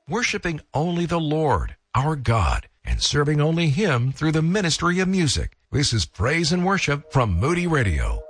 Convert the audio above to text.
worshiping only the Lord, our God, and serving only Him through the ministry of music. This is Praise and Worship from Moody Radio.